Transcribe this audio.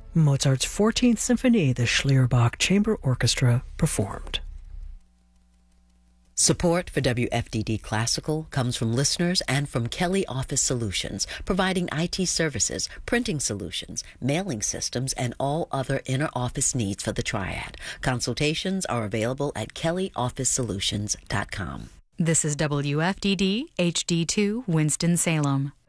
Mozart's 14th Symphony, the Schlierbach Chamber Orchestra performed. Support for WFDD Classical comes from listeners and from Kelly Office Solutions, providing IT services, printing solutions, mailing systems, and all other inner office needs for the Triad. Consultations are available at kellyofficesolutions.com. This is WFDD HD2 Winston-Salem.